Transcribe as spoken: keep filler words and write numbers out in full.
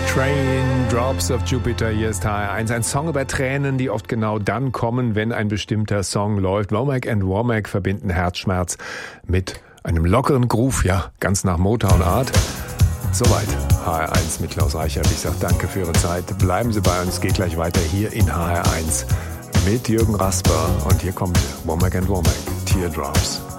Drops of Jupiter, hier ist H R eins. Ein Song über Tränen, die oft genau dann kommen, wenn ein bestimmter Song läuft. Womack and Womack verbinden Herzschmerz mit einem lockeren Groove, ja, ganz nach Motown-Art. Soweit H R eins mit Klaus Reichert. Ich sage danke für Ihre Zeit. Bleiben Sie bei uns, geht gleich weiter hier in H R eins mit Jürgen Rasper. Und hier kommt Womack and Womack, Teardrops.